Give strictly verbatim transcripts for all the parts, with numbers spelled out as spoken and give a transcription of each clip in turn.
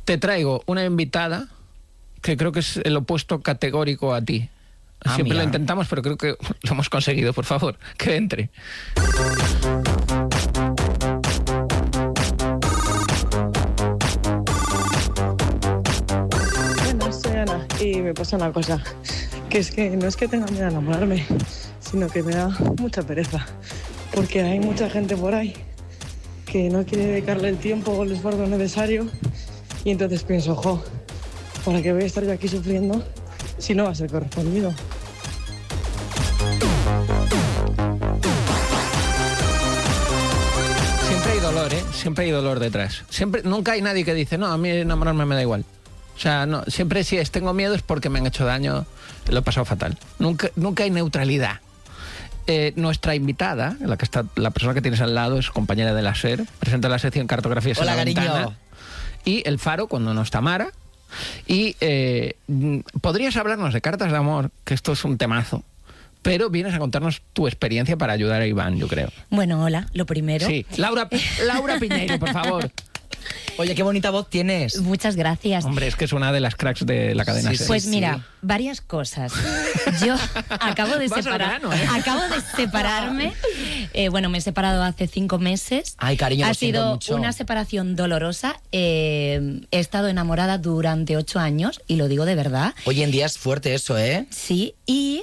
te traigo una invitada que creo que es el opuesto categórico a ti. Ah, Siempre mira. lo intentamos, pero creo que lo hemos conseguido. Por favor, que entre. Bueno, soy Ana y me pasa una cosa, que es que no es que tenga miedo a enamorarme, sino que me da mucha pereza, porque hay mucha gente por ahí que no quiere dedicarle el tiempo o el esfuerzo necesario y entonces pienso, jo, ¿para qué voy a estar yo aquí sufriendo si no va a ser correspondido? Siempre hay dolor, ¿eh? Siempre hay dolor detrás. Siempre, nunca hay nadie que dice, no, a mí enamorarme me da igual. O sea, no, siempre si es tengo miedo es porque me han hecho daño, lo he pasado fatal. Nunca, nunca hay neutralidad. Eh, nuestra invitada, la que está, la persona que tienes al lado, es compañera de la SER, presenta la sección Cartografías en Hola, la cariño. Ventana. Y El Faro, cuando no está Mara. Y eh, podrías hablarnos de cartas de amor, que esto es un temazo, pero vienes a contarnos tu experiencia para ayudar a Iván, yo creo. Bueno, hola, lo primero. Sí, Laura, Laura Piñeiro, por favor. Oye, qué bonita voz tienes. Muchas gracias. Hombre, es que es una de las cracks de la cadena Sí, SER. Pues sí. mira, varias cosas. Yo acabo de Vas al separar, grano, ¿eh? acabo de separarme. Eh, bueno, me he separado hace cinco meses. Ay, cariño, ha lo siento sido mucho. una separación dolorosa. Eh, he estado enamorada durante ocho años y lo digo de verdad. Hoy en día es fuerte eso, ¿eh? Sí, y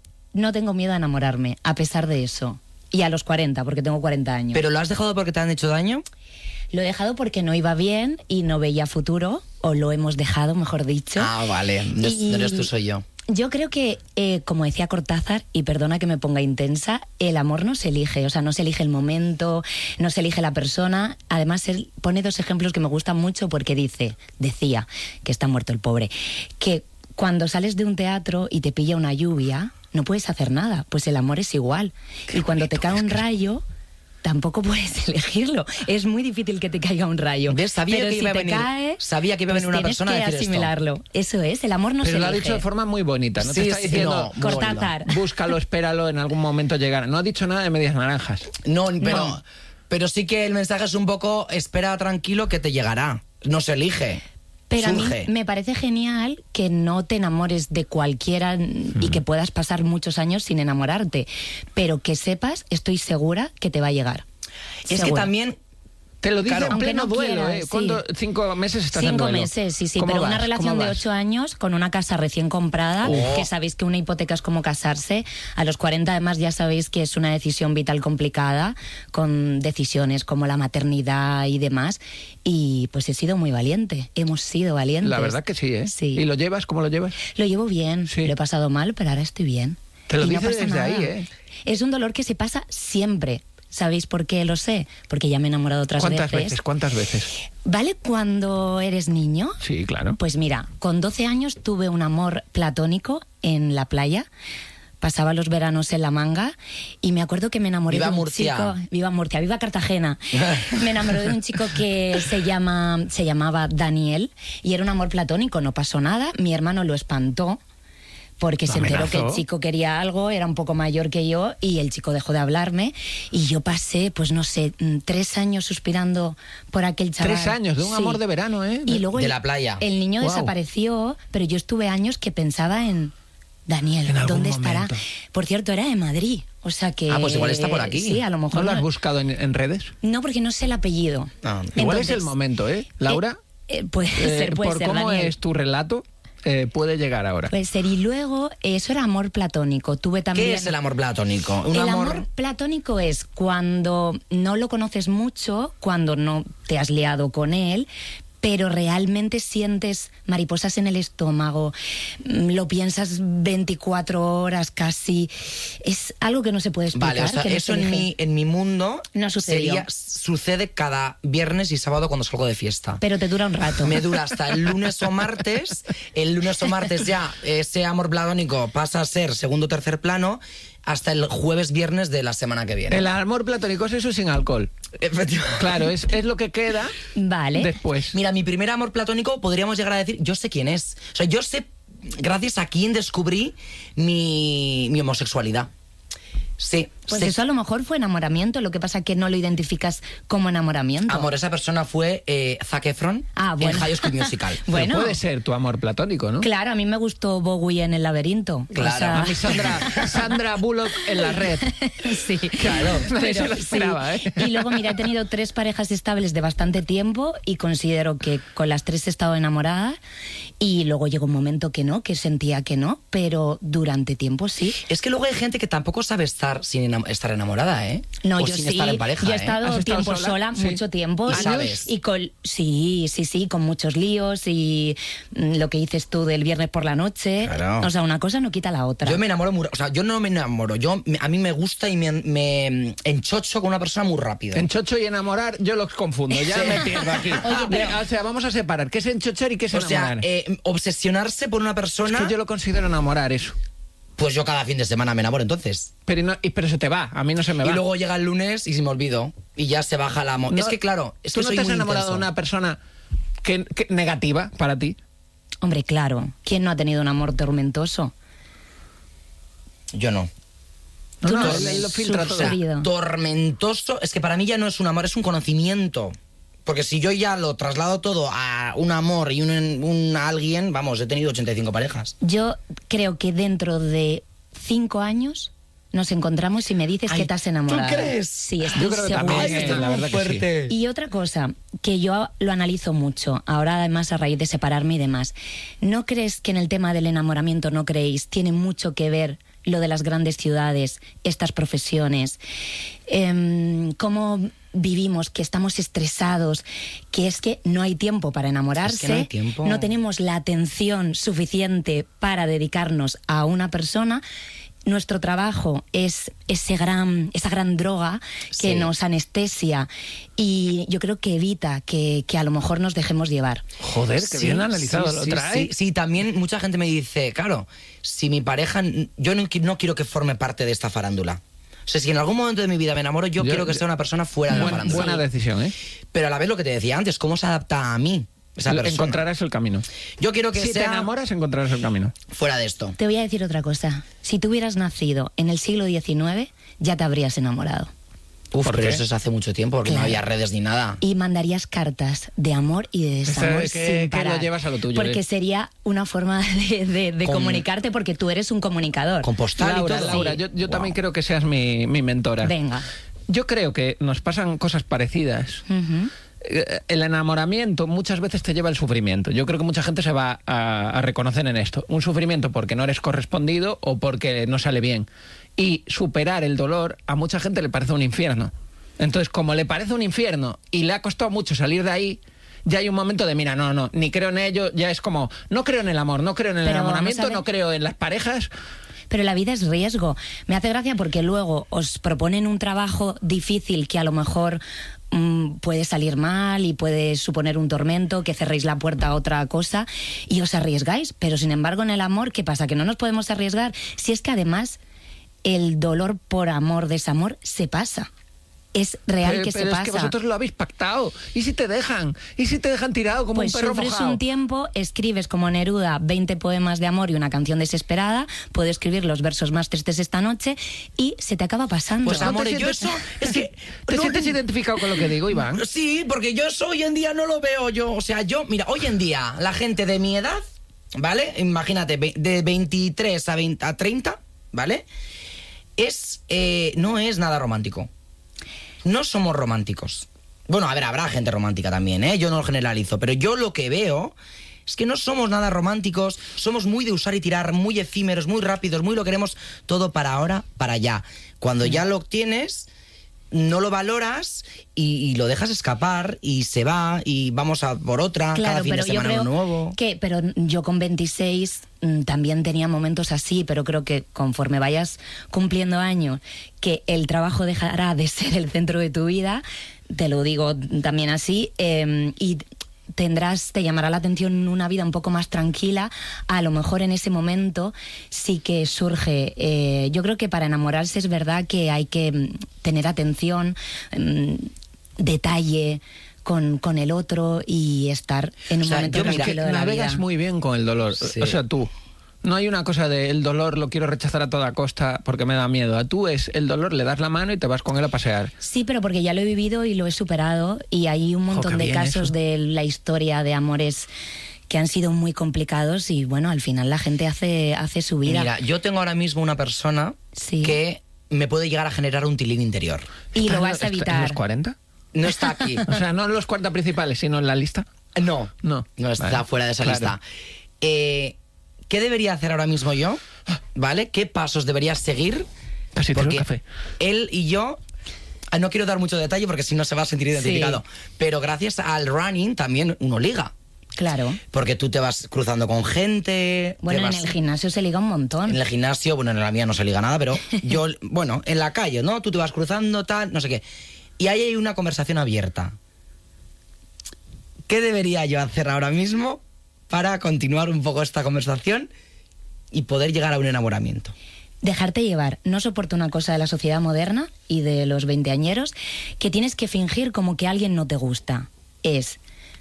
no tengo miedo a enamorarme a pesar de eso. Y a los cuarenta, porque tengo cuarenta años. ¿Pero lo has dejado porque te han hecho daño? Lo he dejado porque no iba bien y no veía futuro, o lo hemos dejado, mejor dicho. Ah, vale. No, es- Y- no eres tú, soy yo. Yo creo que, eh, como decía Cortázar, y perdona que me ponga intensa, el amor no se elige, o sea, no se elige el momento, no se elige la persona. Además, él pone dos ejemplos que me gustan mucho porque dice, decía, que está muerto el pobre, que cuando sales de un teatro y te pilla una lluvia, no puedes hacer nada, pues el amor es igual. Y cuando te cae un rayo, tampoco puedes elegirlo. Es muy difícil que te caiga un rayo. ¿Ves? Sabía Pero que si iba a te venir- cae, sabía que iba a pues venir una tienes persona a que decir esto. asimilarlo. Eso es, el amor no Pero se lo ha elige. dicho de forma muy bonita, no te Sí, está sí, diciendo no. Cortázar. búscalo, espéralo, en algún momento llegará. No ha dicho nada de medias naranjas. No, pero, No. pero sí que el mensaje es un poco, espera tranquilo que te llegará. No se elige. Pero surge. a mí me parece genial que no te enamores de cualquiera y que puedas pasar muchos años sin enamorarte. Pero que sepas, estoy segura que te va a llegar. Es que Segura. también... Te lo dice Claro. en Aunque pleno no duelo, quieras, ¿eh? sí. ¿Cuánto? ¿Cinco meses estás en Cinco duelo? meses, sí, sí, ¿Cómo pero una vas? relación ¿Cómo de vas? ocho años con una casa recién comprada, Oh. que sabéis que una hipoteca es como casarse. A los cuarenta además ya sabéis que es una decisión vital complicada, con decisiones como la maternidad y demás. Y pues he sido muy valiente, hemos sido valientes. La verdad que sí, ¿eh? Sí. ¿Y lo llevas? ¿Cómo lo llevas? Lo llevo bien, Sí. lo he pasado mal, pero ahora estoy bien. Te lo Y no dice pasa desde nada. ahí, ¿eh? Es un dolor que se pasa siempre. ¿Sabéis por qué lo sé? Porque ya me he enamorado otras ¿Cuántas veces. veces? ¿Cuántas veces? ¿Vale cuando eres niño? Sí, claro. Pues mira, con doce años tuve un amor platónico en la playa. Pasaba los veranos en La Manga y me acuerdo que me enamoré Viva de un Murcia. chico. Viva Murcia, viva Cartagena. Me enamoré de un chico que se llama, se llamaba Daniel y era un amor platónico, no pasó nada. Mi hermano lo espantó porque ¿Lo se enteró que el amenazó? chico quería algo, era un poco mayor que yo y el chico dejó de hablarme y yo pasé, pues no sé, mm, tres años suspirando por aquel chaval. Tres años de un Sí. amor de verano, ¿eh? Y luego De el- la playa. El niño Guau. desapareció, pero yo estuve años que pensaba en Daniel, En algún ¿dónde estará? momento. Por cierto, era de Madrid, o sea que... Ah, pues igual está por aquí. Sí, a lo ¿No mejor... lo has no- buscado en, en redes? No, porque no sé el apellido. Ah, Igual es Entonces, el momento, ¿eh? Laura, eh, eh, puede eh, ser, puede por ser, cómo Daniel. es tu relato, eh, puede llegar ahora. Puede ser. Y luego, eso era amor platónico. Tuve también... ¿Qué es el amor platónico? Un el amor... amor... platónico es cuando no lo conoces mucho, cuando no te has liado con él, pero realmente sientes mariposas en el estómago, mm, lo piensas veinticuatro horas casi. Es algo que no se puede explicar. Vale, o sea, que no eso se en elige. mi, en mi mundo No sucedió. sería, sucede cada viernes y sábado cuando salgo de fiesta. Pero te dura un rato. Me dura hasta el lunes o martes. El lunes o martes ya ese amor platónico pasa a ser segundo o tercer plano hasta el jueves, viernes de la semana que viene. El amor platónico es eso sin alcohol. Efectivamente. Claro, es, es lo que queda Vale. después. Mira, mi primer amor platónico podríamos llegar a decir, yo sé quién es. O sea, yo sé gracias a quién descubrí mi, mi homosexualidad. Sí, Pues Se- eso a lo mejor fue enamoramiento, lo que pasa que no lo identificas como enamoramiento. Amor, esa persona fue eh, Zac Efron Ah, bueno. en High School Musical. Pero Bueno. puede ser tu amor platónico, ¿no? Claro, a mí me gustó Bowie en El laberinto. Claro. O sea, A mí Sandra, Sandra Bullock en la red. sí, Claro, nadie se lo sí. esperaba, ¿eh? Y luego, mira, he tenido tres parejas estables de bastante tiempo y considero que con las tres he estado enamorada y luego llegó un momento que no, que sentía que no, pero durante tiempo sí. Es que luego hay gente que tampoco sabe estar sin enam- estar enamorada, ¿eh? No, o yo sin sí, estar en pareja, yo he ¿eh? estado ¿Has estado tiempo sola? sola, Sí. mucho tiempo. ¿Y sabes? Y con, sí, sí, sí, con muchos líos y mm, lo que dices tú del viernes por la noche. Claro. O sea, una cosa no quita la otra. Yo me enamoro muy... ra- O sea, yo no me enamoro. Yo, me- a mí me gusta y me, me enchocho con una persona muy rápido. Enchocho y enamorar, yo los confundo. Ya Sí. me pierdo aquí. pero- Eh, o sea, vamos a separar. ¿Qué es enchochar y qué es O sea, enamorar? eh, obsesionarse por una es persona... que yo lo considero enamorar, eso. Pues yo cada fin de semana me enamoro entonces. Pero, no- y- pero se te va, a mí no se me va. Y luego llega el lunes y se me olvido. Y ya se baja la... mo- No- es que claro, es ¿Tú que no soy te has muy enamorado de intenso. una persona que, que- negativa para ti? Hombre, claro. ¿Quién no ha tenido un amor tormentoso? Yo no. No, Tú no, no él, él lo has filtra todo. sufrido. Tormentoso, es que para mí ya no es un amor, es un conocimiento. Porque si yo ya lo traslado todo a un amor y un, un a alguien, vamos, he tenido ochenta y cinco parejas. Yo creo que dentro de cinco años nos encontramos y me dices Ay, que te has enamorado. ¿tú crees? Sí, estoy Yo creo que segura. también, eh, la verdad que sí. Y otra cosa, que yo lo analizo mucho, ahora además a raíz de separarme y demás. ¿No crees que en el tema del enamoramiento, no creéis, tiene mucho que ver lo de las grandes ciudades, estas profesiones? Em, cómo vivimos, que estamos estresados, que es que no hay tiempo para enamorarse, Es que no hay tiempo. no tenemos la atención suficiente para dedicarnos a una persona. Nuestro trabajo es ese gran, esa gran droga que Sí. nos anestesia y yo creo que evita que, que a lo mejor nos dejemos llevar. Joder, que Sí, bien analizado sí, lo sí, trae. Sí, sí, también mucha gente me dice, claro, si mi pareja, yo no, qui- no quiero que forme parte de esta farándula. O sea, si en algún momento de mi vida me enamoro, yo, Yo- quiero que sea una persona fuera de la Buena, farándula. buena decisión, ¿eh? Pero a la vez lo que te decía antes, ¿cómo se adapta a mí esa persona? Encontrarás el camino. Yo quiero que Si te sea enamoras, encontrarás el camino. fuera de esto. Te voy a decir otra cosa. Si tú hubieras nacido en el siglo diecinueve, ya te habrías enamorado. Uf, ¿Por pero qué? eso es hace mucho tiempo, porque no Claro. había redes ni nada. Y mandarías cartas de amor y de desamor Eso, que- sin que lo parar. llevas a lo tuyo, Porque ¿eh? sería una forma de, de- de Con- comunicarte porque tú eres un comunicador. Con postal Laura, y todo. Laura, Sí. yo, yo Wow. también creo que seas mi, mi mentora. Venga. Yo creo que nos pasan cosas parecidas. Ujú. Eh, El enamoramiento muchas veces te lleva al sufrimiento. Yo creo que mucha gente se va a, a reconocer en esto. Un sufrimiento porque no eres correspondido o porque no sale bien. Y superar el dolor a mucha gente le parece un infierno. Entonces, como le parece un infierno y le ha costado mucho salir de ahí, ya hay un momento de, mira, no, no, ni creo en ello, ya es como, no creo en el amor, no creo en el Pero vamos enamoramiento, a ver. no creo en las parejas. Pero la vida es riesgo. Me hace gracia porque luego os proponen un trabajo difícil que a lo mejor mm, puede salir mal y puede suponer un tormento, que cerréis la puerta a otra cosa y os arriesgáis. Pero sin embargo en el amor, ¿qué pasa? Que no nos podemos arriesgar. Si es que además el dolor por amor, desamor, se pasa. Es real Pero, que pero se es pasa. que vosotros lo habéis pactado. ¿Y si te dejan? ¿Y si te dejan tirado como Pues un perro sufres mojado? un tiempo, escribes como Neruda veinte poemas de amor y una canción desesperada, puedo escribir los versos más tristes esta noche y se te acaba pasando. Pues ¿No te amor, yo sientes- eso... Es que... ¿Te no- sientes identificado con lo que digo, Iván? Sí, porque yo eso hoy en día no lo veo yo. O sea, yo, mira, hoy en día la gente de mi edad, ¿vale? Imagínate, ve- de veintitrés a, veinte, a treinta, ¿vale? Es, eh, no es nada romántico. No somos románticos. Bueno, a ver, habrá gente romántica también, ¿eh? Yo no lo generalizo, pero yo lo que veo es que no somos nada románticos, somos muy de usar y tirar, muy efímeros, muy rápidos, muy lo queremos todo para ahora, para allá. Cuando ya lo obtienes, no lo valoras y, y lo dejas escapar y se va y vamos a por otra, cada fin de semana uno nuevo. que, pero yo con veintiséis mm, también tenía momentos así, pero creo que conforme vayas cumpliendo años, que el trabajo dejará de ser el centro de tu vida, te lo digo también así, eh, y tendrás, te llamará la atención una vida un poco más tranquila. A lo mejor en ese momento sí que surge. Eh, yo creo que para enamorarse es verdad que hay que mm, tener atención, mm, detalle con, con el otro y estar en un O sea, momento yo, mira, tranquilo de la Navegas vida. muy bien con el dolor. Sí. O sea, tú. No hay una cosa de el dolor lo quiero rechazar a toda costa porque me da miedo. A tú es el dolor, le das la mano y te vas con él a pasear. Sí, pero porque ya lo he vivido y lo he superado y hay un montón Jo, qué de bien casos eso. de la historia de amores que han sido muy complicados y bueno, al final la gente hace, hace su vida. Mira, yo tengo ahora mismo una persona Sí. que me puede llegar a generar un tilín interior. y ¿Estás lo en- vas a está- ¿En evitar. los cuarenta? No está aquí. O sea, no en los cuarenta principales, sino en la lista. No, No. no está Vale, fuera de esa claro. lista. Eh, ¿Qué debería hacer ahora mismo yo? ¿Vale? ¿Qué pasos debería seguir? Casi tiro el Porque café. él y yo, ah, no quiero dar mucho detalle porque si no se va a sentir identificado, pero gracias al running también uno liga. Claro. Porque tú te vas cruzando con gente. Bueno, te en vas- el gimnasio se liga un montón. En el gimnasio, bueno, en la mía no se liga nada, pero yo, bueno, en la calle, ¿no? Tú te vas cruzando, tal, no sé qué. Y ahí hay una conversación abierta. ¿Qué debería yo hacer ahora mismo para continuar un poco esta conversación y poder llegar a un enamoramiento? Dejarte llevar. No soporto una cosa de la sociedad moderna y de los veinteañeros que tienes que fingir como que alguien no te gusta. Es,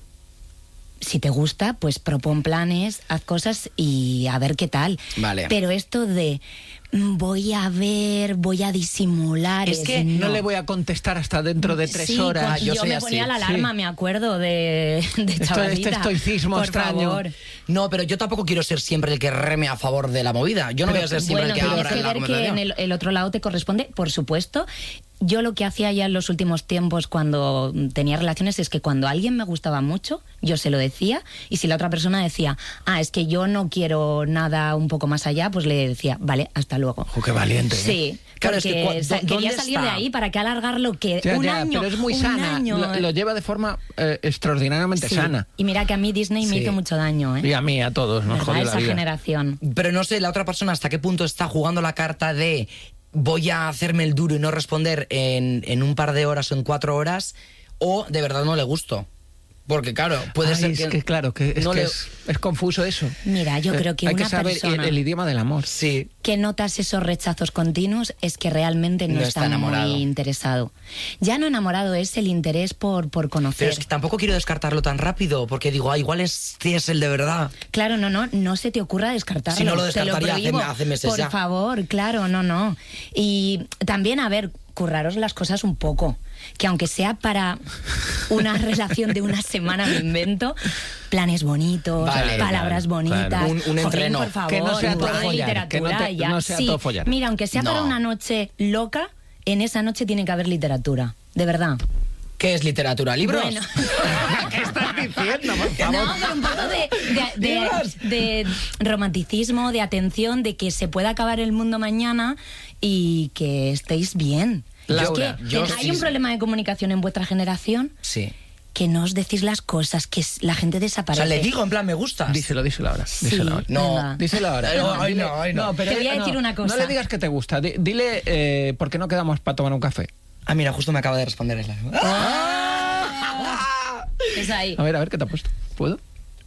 si te gusta, pues propon planes, haz cosas y a ver qué tal. Vale. Pero esto de mm, voy a ver, voy a disimular... Es que No le voy a contestar hasta dentro de tres Sí, horas. con- Ah, yo yo, soy me así. ponía la alarma, Sí. me acuerdo de, de Esto- chavalita. este estoicismo Por extraño. favor. No, pero yo tampoco quiero ser siempre el que reme a favor de la movida. Yo no Pero, voy a ser siempre Bueno, el que tienes abra que la ver que conversación. en el, el otro lado te corresponde, por supuesto. Yo lo que hacía ya en los últimos tiempos cuando tenía relaciones es que cuando alguien me gustaba mucho, yo se lo decía, y si la otra persona decía, ah, es que yo no quiero nada un poco más allá, pues le decía, vale, hasta luego. Ojo, qué valiente. ¿eh? Sí, Claro, es que porque cua- sa- ¿dó- quería dónde salir está? de ahí, ¿para qué alargarlo? Que Ya, un ya, año, pero es muy un sana. año. Lo, lo lleva de forma eh, extraordinariamente Sí. sana. Y mira que a mí Disney me Sí. hizo mucho daño, ¿eh? Y a mí, a todos, nos ¿Verdad? jodió la Esa vida. generación. Pero no sé la otra persona hasta qué punto está jugando la carta de voy a hacerme el duro y no responder en, en un par de horas o en cuatro horas, o de verdad no le gusto. Porque claro, puede Ay, ser es que... que, claro, que, es, no que le- es, es confuso eso. Mira, yo Eh, creo que Hay una que saber persona- el, el idioma del amor. Sí. que notas esos rechazos continuos es que realmente no, No está está, enamorado. muy interesado. Ya no enamorado, es el interés por, por conocer. Pero es que tampoco quiero descartarlo tan rápido, porque digo, ah, igual este es el de verdad. Claro, no, no, no se te ocurra descartarlo. Si no lo te descartaría hace- prohíbo. hace meses Por ya. favor, claro, no, no. Y también, a ver, curraros las cosas un poco. Que aunque sea para una relación de una semana, me invento, planes bonitos, Vale, palabras claro, bonitas. claro. Un- un Jolín, entreno. por favor, Que no sea un todo poco de follar, que no literatura te- y ya. no sea Sí, todo follar. mira, aunque sea No. para una noche loca, en esa noche tiene que haber literatura. De verdad. ¿Qué es literatura? ¿Libros? Bueno. ¿Qué estás diciendo, por favor? No, pero un poco de, de- de- de romanticismo, de atención, de que se pueda acabar el mundo mañana y que estéis bien. Laura, Es que yo hay sí- un problema de comunicación en vuestra generación Sí. que no os decís las cosas, que s- la gente O desaparece. sea, le digo en plan, me gustas. Díselo, díselo ahora. Sí, Díselo ahora. No, venga. Díselo ahora. Ay, no, ay, dile- no, ay, no. pero Te voy a no, decir una cosa. No le digas que te gusta. di- Dile eh, por qué no quedamos para tomar un café. Ah, mira, justo me acaba de responder esa. Es ahí. A ver, a ver qué te ha puesto. ¿Puedo?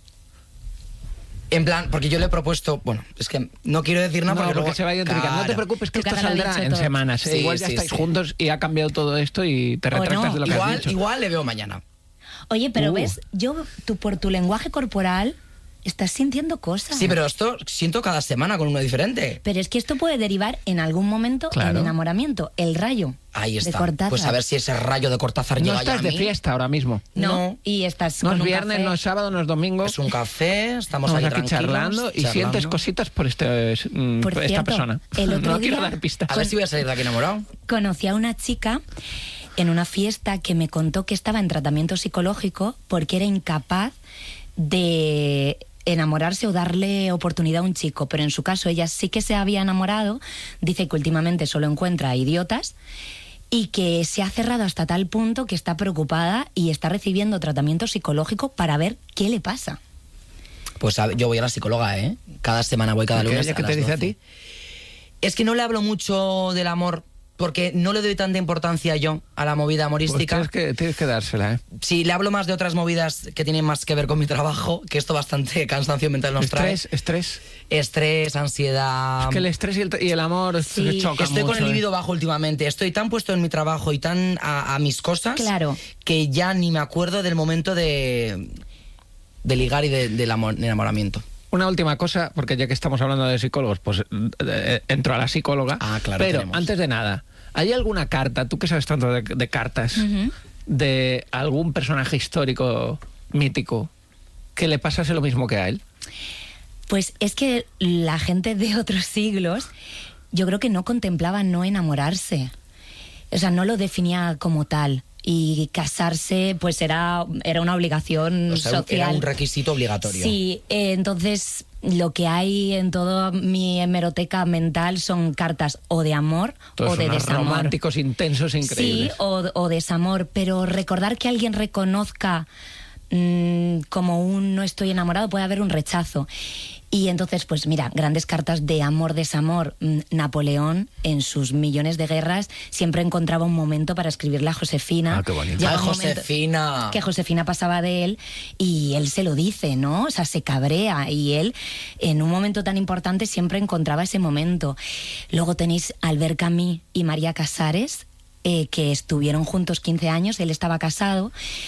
En plan, porque yo le he propuesto, bueno, es que no quiero decir nada No, porque, luego- se va a identificar. No te Claro. preocupes que Tu esto cara lo ha saldrá dicho en todo. semanas. ¿eh? Sí, Igual ya sí, estáis sí. juntos y ha cambiado todo esto y te O retractas no. de lo que has Igual, dicho. igual le veo mañana. Oye, pero Uh. ves, yo, tú por tu lenguaje corporal estás sintiendo cosas. Sí, pero esto siento cada semana con uno diferente. Pero es que esto puede derivar en algún momento Claro. en enamoramiento. El rayo Ahí de está. Cortázar. Pues a ver si ese rayo de Cortázar No llega ya estás a de mí. fiesta ahora mismo. No, No. y estás No con es un viernes, café. no es sábado, no es domingo. Es un café, estamos, Estamos ahí aquí tranquilos, charlando y charlando. sientes cositas por este, mm, Por esta cierto, persona. el otro no quiero día- dar pistas. A ver si voy a salir de aquí enamorado. Conocí a una chica en una fiesta que me contó que estaba en tratamiento psicológico porque era incapaz de enamorarse o darle oportunidad a un chico, pero en su caso ella sí que se había enamorado, dice que últimamente solo encuentra idiotas y que se ha cerrado hasta tal punto que está preocupada y está recibiendo tratamiento psicológico para ver qué le pasa. Pues a ver, yo voy a la psicóloga, ¿eh? Cada semana voy, cada ¿Y qué, lunes. ella a qué te las dice a doce. ti? Es que no le hablo mucho del amor porque no le doy tanta importancia yo a la movida Pues amorística. tienes que, tienes que dársela, ¿eh? Sí, le hablo más de otras movidas que tienen más que ver con mi trabajo, que esto bastante cansancio mental nos Estrés, estrés. trae. Estrés, ansiedad. Es que el estrés y el, y el amor Sí. se chocan Estoy con mucho, el ¿eh? libido bajo últimamente. Estoy tan puesto en mi trabajo y tan a, a mis cosas Claro. que ya ni me acuerdo del momento de, de ligar y de- del amor- del enamoramiento. Una última cosa, porque ya que estamos hablando de psicólogos, pues eh, entro a la psicóloga. Ah, claro, Pero tenemos. antes de nada, ¿hay alguna carta, tú que sabes tanto de, de cartas, Ujú. de algún personaje histórico mítico que le pasase lo mismo que a él? Pues es que la gente de otros siglos, yo creo que no contemplaba no enamorarse. O sea, no lo definía como tal. Y casarse, pues era, era una obligación O sea, social. era un requisito obligatorio. Sí, eh, entonces lo que hay en toda mi hemeroteca mental son cartas o de amor Todos o de unos desamor. románticos intensos Sí, increíbles. o, o desamor, pero recordar que alguien reconozca mmm, como un no estoy enamorado, puede haber un rechazo. Y entonces, pues mira, grandes cartas de amor, desamor. Mm, Napoleón, en sus millones de guerras, siempre encontraba un momento para escribirle a Josefina. Ah, qué bonito. Llega Ay, un momento Josefina. que Josefina pasaba de él y él se lo dice, ¿no? O sea, se cabrea y él, en un momento tan importante, siempre encontraba ese momento. Luego tenéis Albert Camus y María Casares, eh, que estuvieron juntos quince años, él estaba casado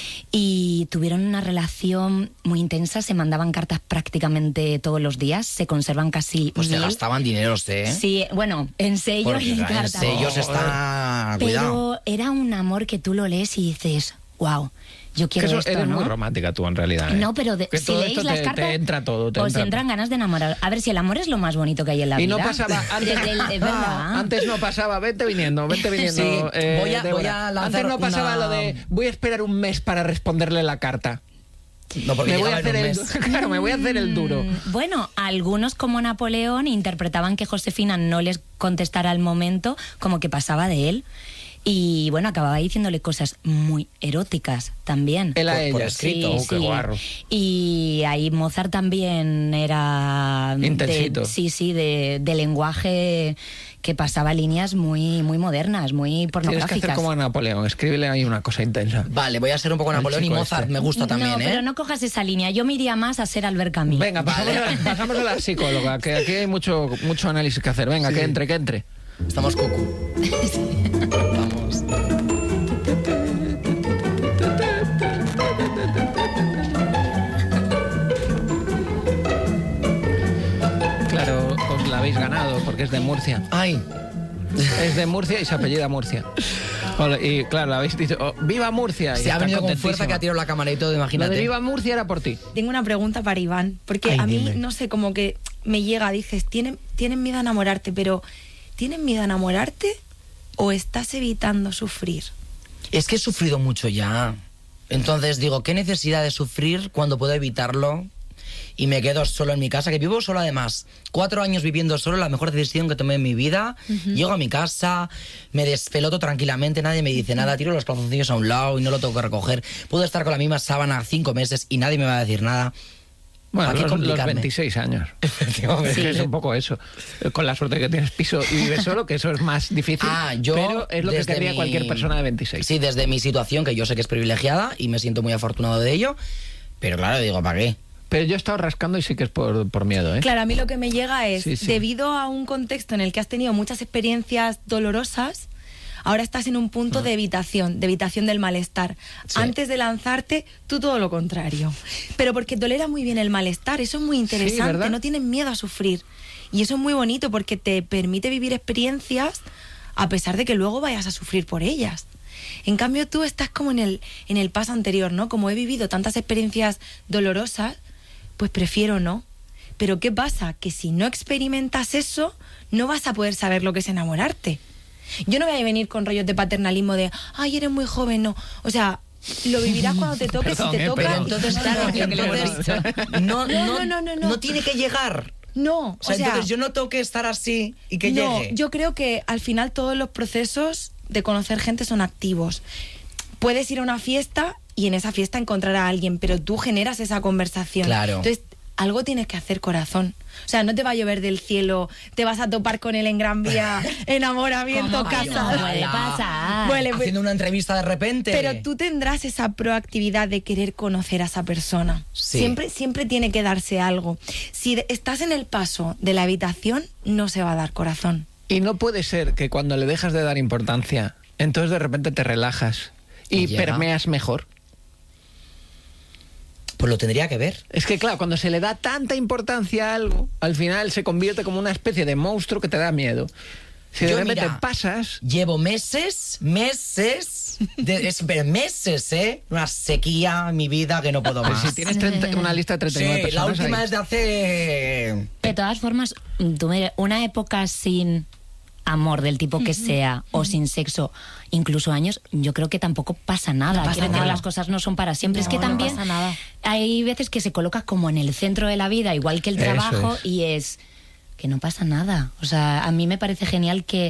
y tuvieron una relación muy intensa, se mandaban cartas prácticamente todos los días, se conservan casi Pues se mil. gastaban dineros, ¿eh? Sí, bueno, en sello Porque y en en cartas. sellos está... Cuidado. Pero era un amor que tú lo lees y dices, wow, yo Que quiero eso, esto, eres ¿no? muy romántica tú, en realidad. ¿eh? No, pero de- Que si todo leéis esto las te, cartas, te entra todo. Te os entra- entran ganas de enamorar. A ver, si el amor es lo más bonito que hay en la Y vida. no pasaba antes. Desde el- es verdad. Antes no pasaba, vete viniendo, vete viniendo. Sí, eh, voy a- Débora. voy a lanzar Antes no pasaba una- lo de voy a esperar un mes para responderle la carta. No, porque Me voy a llegaba en hacer un el mes. claro, me voy a hacer el duro. Mm, Bueno, algunos como Napoleón interpretaban que Josefina no les contestara al momento, como que pasaba de él. Y bueno, acababa diciéndole cosas muy eróticas también. Él a Por- por ella. escrito. Oh, qué guarro. Y ahí Mozart también era... de- Intensito. sí, sí, de, de lenguaje que pasaba líneas muy, muy modernas, muy Tienes que pornográficas. hacer como a Napoleón, escríbele ahí una cosa intensa. Vale, voy a ser un poco Al Napoleón y chico Mozart este. me gusta también, no, ¿eh? pero no cojas esa línea. Yo me iría más a ser Albert Camus. Venga, pasamos, a, pasamos a la psicóloga, que aquí hay mucho, mucho análisis que hacer. Venga, Sí. que entre, que entre. Estamos cucu. Vamos. Claro, os la habéis ganado porque es de Murcia. Ay, Es de Murcia y se apellida Murcia. Hola, y claro, la habéis dicho, oh, ¡viva Murcia! Y se ha está venido con contentísima. fuerza que ha tirado la cámara y todo, Lo imagínate. de viva Murcia era por ti. Tengo una pregunta para Iván, porque Ay, a mí, dime. no sé, como que me llega, dices, tienen, tienen miedo a enamorarte, pero ¿tienen miedo a enamorarte o estás evitando sufrir? Es que he sufrido mucho ya. Entonces digo, ¿qué necesidad de sufrir cuando puedo evitarlo? Y me quedo solo en mi casa, que vivo solo además. Cuatro años viviendo solo, la mejor decisión que tomé en mi vida. Llego a mi casa, me despeloto tranquilamente, nadie me dice nada, tiro los calzoncillos a un lado y no lo tengo que recoger. Puedo estar con la misma sábana cinco meses y nadie me va a decir nada. Bueno, ¿Para qué los, los complicarme? veintiséis años. Es que es un poco eso. Con la suerte que tienes piso y vives solo, que eso es más difícil. Ah, yo pero es lo que desde querría mi- cualquier persona de veintiséis. Sí, desde mi situación, que yo sé que es privilegiada y me siento muy afortunado de ello. Pero claro, digo, ¿para qué? Pero yo he estado rascando y sí que es por, por miedo, ¿eh? Claro, a mí lo que me llega es, Sí, sí. debido a un contexto en el que has tenido muchas experiencias dolorosas, ahora estás en un punto de evitación, de evitación del malestar. Sí. Antes de lanzarte, tú todo lo contrario. Pero porque tolera muy bien el malestar, eso es muy interesante, ¿verdad? no tienes miedo a sufrir. Y eso es muy bonito porque te permite vivir experiencias a pesar de que luego vayas a sufrir por ellas. En cambio, tú estás como en el, en el paso anterior, ¿no? Como he vivido tantas experiencias dolorosas, pues prefiero no. Pero ¿qué pasa? Que si no experimentas eso, no vas a poder saber lo que es enamorarte. Yo no voy a venir con rollos de paternalismo de, ay, eres muy joven, no. O sea, lo vivirás cuando te toque, Perdón, si te eh, toca... Pero entonces, claro, No, no, entonces, no, no, No, no, no, no. no tiene que llegar. No, O sea, entonces yo no tengo que estar así y que no, llegue. yo creo que al final todos los procesos de conocer gente son activos. Puedes ir a una fiesta y en esa fiesta encontrar a alguien, pero tú generas esa conversación. Claro. Entonces, algo tienes que hacer, corazón. O sea, no te va a llover del cielo, te vas a topar con él en Gran Vía, enamoramiento, ¿Cómo que no? casa. Puede pasar. Vale, pues- Haciendo una entrevista de repente. pero tú tendrás esa proactividad de querer conocer a esa persona. Sí. Siempre, siempre tiene que darse algo. Si de- estás en el paso de la habitación, no se va a dar, corazón. Y no puede ser que cuando le dejas de dar importancia, entonces de repente te relajas y Y llega. permeas mejor. Pues lo tendría que ver. Es que claro, cuando se le da tanta importancia a algo, al final se convierte como una especie de monstruo que te da miedo. Si de Yo, repente mira, pasas... Llevo meses, meses, de, es, pero meses, ¿eh? Una sequía en mi vida que no puedo Pues más. si tienes treinta, una lista de treinta y nueve Sí, la personas última ahí. es de hace... De todas formas, tú me- una época sin amor del tipo que sea o sin sexo, incluso años, yo creo que tampoco pasa nada. No pasa Quiero decir, nada. las cosas no son para siempre. No, es que no también pasa nada. hay veces que se coloca como en el centro de la vida, igual que el Eso trabajo, es. y es que no pasa nada. O sea, a mí me parece genial que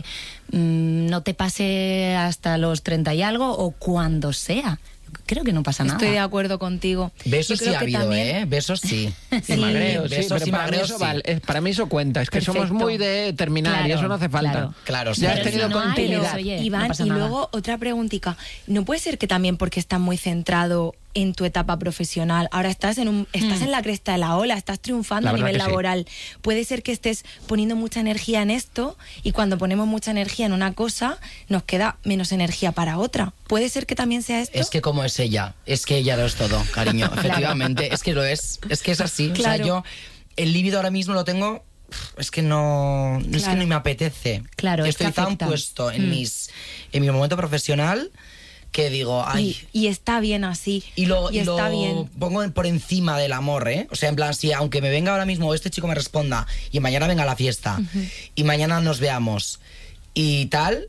mm, no te pase hasta los treinta y algo o cuando sea. Creo que no pasa nada. Estoy de acuerdo contigo. Besos Yo sí creo ha que habido, también- ¿eh? Besos sí. Y magreo, sí, besos pero y para, mí magreo eso sí. vale, es- para mí eso cuenta. Es que somos Perfecto. muy de terminar y Claro, eso no hace falta. claro. Claro, sí. Ya has Pero tenido si no hay, continuidad. pues, oye, Iván, no pasa y nada. luego otra preguntita. ¿No puede ser que también porque estás muy centrado en tu etapa profesional, ahora estás en un, estás en la cresta de la ola, estás triunfando La a verdad nivel que sí. laboral? Puede ser que estés poniendo mucha energía en esto y cuando ponemos mucha energía en una cosa nos queda menos energía para otra. ¿Puede ser que también sea esto? Es que como es ella, es que ella lo es todo, cariño. Efectivamente, es que lo es. Es que es así. O sea, Claro. yo el líbido ahora mismo lo tengo. Es que no, es que Claro. no me apetece. Claro, Yo es que estoy tan afecta. puesto en Mm. mis, en mi momento profesional que digo, ay. y, y está bien así. Y lo, y está lo bien. pongo en- por encima del amor, ¿eh? O sea, en plan, si aunque me venga ahora mismo este chico me responda y mañana venga a la fiesta y mañana nos veamos y tal,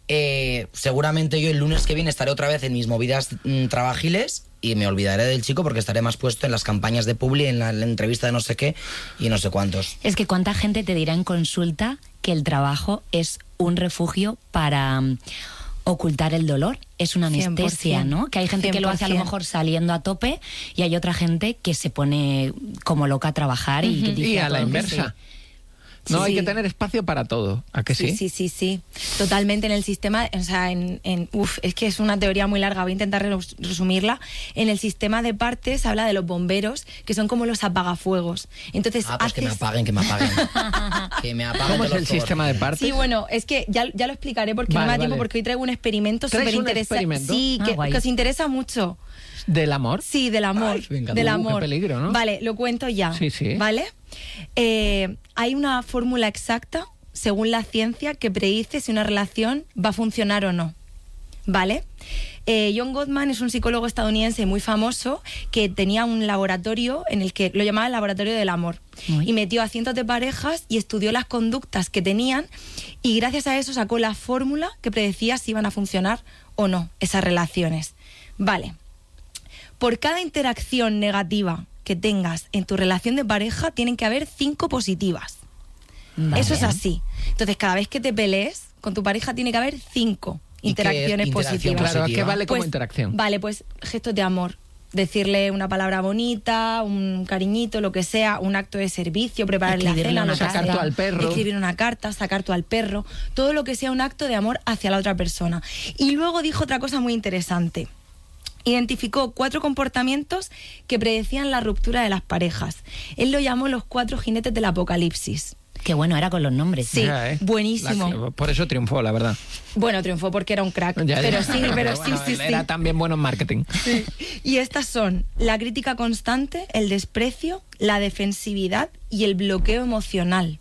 eh, seguramente yo el lunes que viene estaré otra vez en mis movidas mm, trabajiles y me olvidaré del chico porque estaré más puesto en las campañas de Publi, en la, en la entrevista de no sé qué y no sé cuántos. Es que cuánta gente te dirá en consulta que el trabajo es un refugio para mm, ocultar el dolor, es una cien por anestesia, cien. ¿no? Que hay gente que lo hace a lo cien por cien. mejor saliendo a tope y hay otra gente que se pone como loca a trabajar y que dice Y a la todo que inversa. sí. No, Sí, hay sí. que tener espacio para todo. ¿A que sí? Sí, sí, sí, sí. Totalmente en el sistema, o sea, en, en uf, es que es una teoría muy larga, voy a intentar res- resumirla. En el sistema de partes habla de los bomberos, que son como los apagafuegos. Entonces, Ah, pues que me haces- apaguen, que me apaguen. que me apaguen. ¿Cómo de es los el fuegos. sistema de partes? Sí, bueno, es que ya, ya lo explicaré porque no Vale, me da tiempo, vale. porque hoy traigo un experimento ¿Traes súper un interesante. experimento? Sí, Ah, que, guay. que os interesa mucho. ¿Del amor? Sí, del amor. Ay, venga, del uh, qué amor. peligro, ¿no? Vale, lo cuento ya. Sí, sí. ¿Vale? Eh, hay una fórmula exacta, según la ciencia, que predice si una relación va a funcionar o no. ¿Vale? Eh, John Gottman es un psicólogo estadounidense muy famoso que tenía un laboratorio en el que lo llamaba el laboratorio del amor. Uy. Y metió a cientos de parejas y estudió las conductas que tenían y gracias a eso sacó la fórmula que predecía si iban a funcionar o no esas relaciones. Vale. Por cada interacción negativa que tengas en tu relación de pareja, tienen que haber cinco positivas. Vale. Eso es así. Entonces, cada vez que te pelees con tu pareja, tiene que haber cinco ¿Y qué interacciones interacción positivas. Claro, ¿a qué positiva? vale como Pues, interacción? Vale, pues gestos de amor. Decirle una palabra bonita, un cariñito, lo que sea, un acto de servicio, prepararle la Escribirle cena, una lo que Sacar sea. tú al perro. Escribir una carta, sacar tú al perro. Todo lo que sea un acto de amor hacia la otra persona. Y luego dijo otra cosa muy interesante. Identificó cuatro comportamientos que predecían la ruptura de las parejas. Él lo llamó los cuatro jinetes del apocalipsis. Qué bueno era con los nombres. Sí, Ya, ¿eh? buenísimo. La- por eso triunfó, la verdad. Bueno, triunfó porque era un crack. Ya, ya. pero sí, pero sí, bueno, sí, él sí. Era también bueno en marketing. Y estas son la crítica constante, el desprecio, la defensividad y el bloqueo emocional.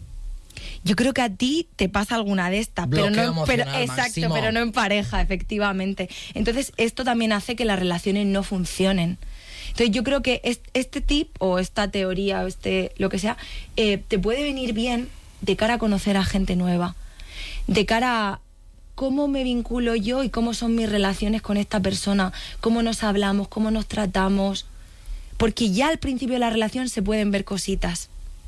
Yo creo que a ti te pasa alguna de estas, pero Bloqueo no, pero, emocional, exacto, Máximo. pero no en pareja, efectivamente. Entonces, esto también hace que las relaciones no funcionen. Entonces, yo creo que es- este tip o esta teoría o este lo que sea eh, te puede venir bien de cara a conocer a gente nueva, de cara a cómo me vinculo yo y cómo son mis relaciones con esta persona, cómo nos hablamos, cómo nos tratamos, porque ya al principio de la relación se pueden ver cositas.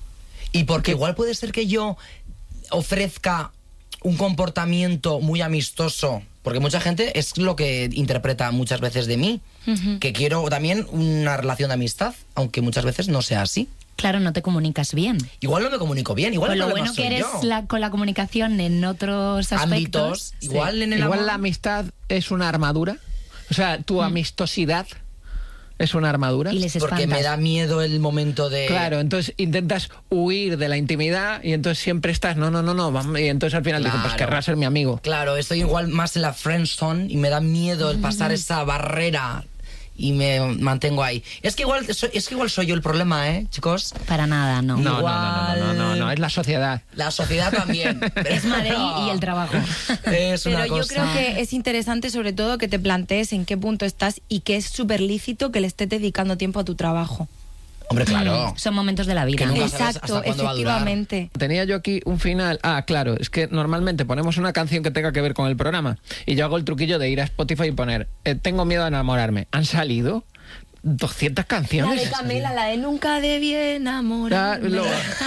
Y porque igual puede ser que yo ofrezca un comportamiento muy amistoso, porque mucha gente es lo que interpreta muchas veces de mí, que quiero también una relación de amistad, aunque muchas veces no sea así. Claro, no te comunicas bien. Igual no me comunico bien, igual Pues el lo problema bueno que soy eres yo. la- con la comunicación en otros aspectos. Ámbitos, Sí. igual en el Igual amor- la amistad es una armadura. O sea, tu amistosidad es una armadura. Y les porque espantas. me da miedo el momento de... Claro, entonces intentas huir de la intimidad y entonces siempre estás, no, no, no, no, vamos, y entonces al final dices, pues Claro. querrá ser mi amigo. Claro, estoy igual más en la friend zone y me da miedo el pasar esa barrera y me mantengo ahí. Es que igual soy, es que igual soy yo el problema, ¿eh, chicos? Para nada, no. No, no, no, no, no, no, no, es la sociedad. La sociedad también. Es Madrid y el trabajo. Es una Pero yo cosa... creo que es interesante sobre todo que te plantees en qué punto estás y que es súper lícito que le estés dedicando tiempo a tu trabajo. Hombre, claro. Mm, son momentos de la vida. Que nunca sabes Exacto, hasta cuándo va a durar. efectivamente. Tenía yo aquí un final. Ah, claro, es que normalmente ponemos una canción que tenga que ver con el programa. Y yo hago el truquillo de ir a Spotify y poner eh, tengo miedo a enamorarme. ¿Han salido doscientas La canciones? de Camela, la de nunca debí enamorarme. Ah, lo-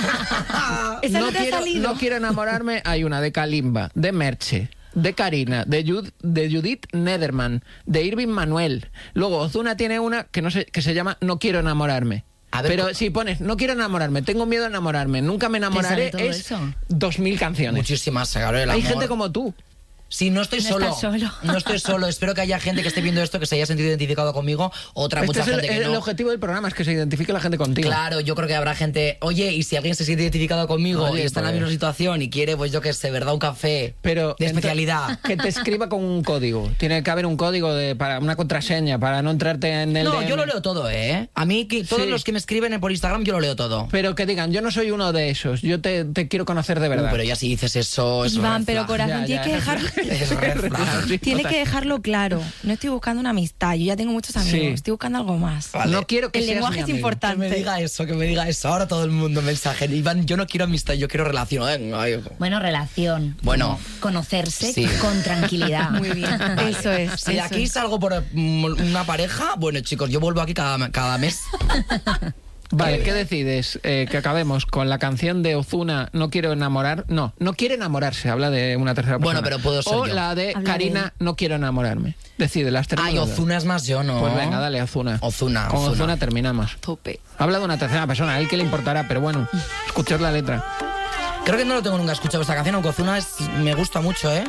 Esa no, no, te ha quiero, salido. no quiero enamorarme. Hay una de Kalimba, de Merche, de Karina, de, Jud- de Judith Nederman, de Irving Manuel. Luego Ozuna tiene una que no sé, que se llama No quiero enamorarme. A ver, Pero co- si pones no quiero enamorarme, tengo miedo a enamorarme, nunca me enamoraré, ¿Te sale todo es eso? dos mil canciones. Muchísimas, claro, el Hay amor. gente como tú. Sí, no estoy No solo. estás solo. No estoy solo. Espero que haya gente que esté viendo esto que se haya sentido identificado conmigo. Otra Este mucha es el, gente que el no. objetivo del programa, es que se identifique la gente contigo. Claro, yo creo que habrá gente, oye, y si alguien se siente identificado conmigo Oye, y está en la pues- misma situación y quiere, pues yo que sé, ¿verdad? Un café Pero de ento- especialidad. Que te escriba con un código. Tiene que haber un código de, para una contraseña para no entrarte en el No, D M. yo lo leo todo, ¿eh? A mí, que todos Sí. los que me escriben por Instagram, yo lo leo todo. Pero que digan, yo no soy uno de esos, yo te, te quiero conocer de verdad. Uh, pero ya si dices eso, es Iván, red pero flag. corazón, Ya, tienes ya, que dejar... Es red flag. Sí, Tienes total. que dejarlo claro. No estoy buscando una amistad. Yo ya tengo muchos amigos. Sí. Estoy buscando algo más. Vale. No quiero que El seas lenguaje mi es amigo. Que importante. me diga eso, que me diga eso. Ahora todo el mundo mensaje. Iván, yo no quiero amistad, yo quiero relación. Venga, ay. Bueno, relación. Bueno. Como conocerse Sí. con tranquilidad. Muy bien. Eso es. Si de eso aquí es. salgo por mm, una pareja, bueno, chicos, yo vuelvo aquí cada, cada mes. Vale, ¿qué decides? Eh, que acabemos con la canción de Ozuna, No quiero enamorar. No, no quiere enamorarse, habla de una tercera persona. Bueno, pero puedo ser O yo. la de Habla de Karina, él. No quiero enamorarme. Decide, las tres. Ay, Ozuna es más yo, ¿no? Pues venga, dale, Ozuna. Ozuna, Con Ozuna, Ozuna. terminamos. Tope. Habla de una tercera persona, a él que le importará, pero bueno, escuchad la letra. Creo que no lo tengo nunca escuchado esta canción, aunque Ozuna es, me gusta mucho, ¿eh?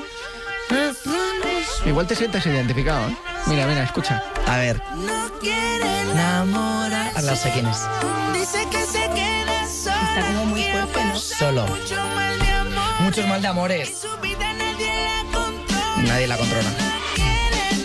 Igual te sientes identificado, ¿eh? Mira, mira, escucha. A ver. Enamorar. Ahora sé quién es. Está como muy fuerte, ¿no? Solo. Muchos mal de amores. Nadie la controla.